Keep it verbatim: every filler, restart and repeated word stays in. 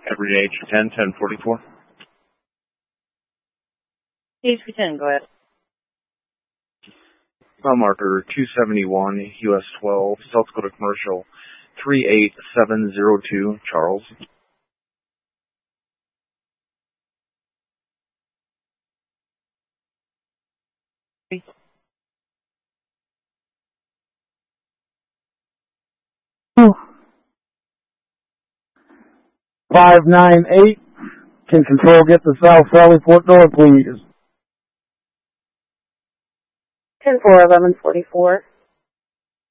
Every H ten, ten forty-four. H ten, go ahead. Mile marker two seventy-one, U S twelve, South Dakota Commercial, three eight seven zero two, Charles. five nine eight, can control get to South Sally Fort Door, please? ten four, eleven forty-four.